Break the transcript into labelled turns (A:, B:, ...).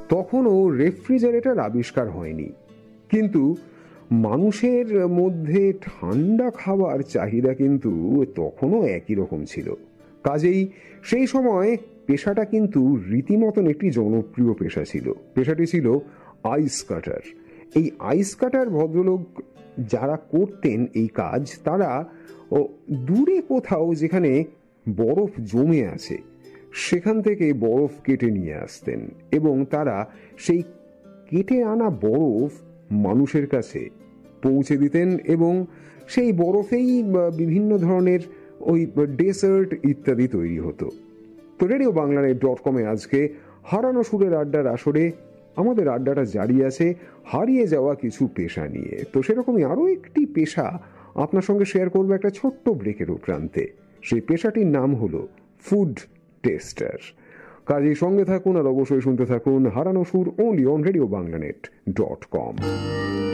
A: তখনও রেফ্রিজারেটর আবিষ্কার হয়নি, কিন্তু মানুষের মধ্যে ঠান্ডা খাবার চাহিদা কিন্তু তখনও একই রকম ছিল। কাজেই সেই সময় পেশাটা কিন্তু রীতিমতন একটি জনপ্রিয় পেশা ছিল। পেশাটি ছিল আইস কাটার। এই আইস কাটার ভদ্রলোক যারা করতেন এই কাজ, তারা দূরে কোথাও যেখানে বরফ জমে আছে সেখান থেকে বরফ কেটে নিয়ে আসতেন এবং তারা সেই কেটে আনা বরফ মানুষের কাছে পৌঁছে দিতেন এবং সেই বরফেই বিভিন্ন ধরনের ওই ডেসার্ট ইত্যাদি তৈরি হতো। তো রেডিও বাংলানেট.com-এ আজকে হারানো সুরের আড্ডার আসরে আমাদের আড্ডাটা জারি আছে হারিয়ে যাওয়া কিছু পেশা নিয়ে। তো সেরকমই আরও একটি পেশা আপনার সঙ্গে শেয়ার করবো একটা ছোট্ট ব্রেকের প্রান্তে। সেই পেশাটির নাম হলো ফুড টেস্টার। কাজেই সঙ্গে থাকুন আর অবশ্যই শুনতে থাকুন হারানো সুর, অনলি অন রেডিও বাংলানেট.com।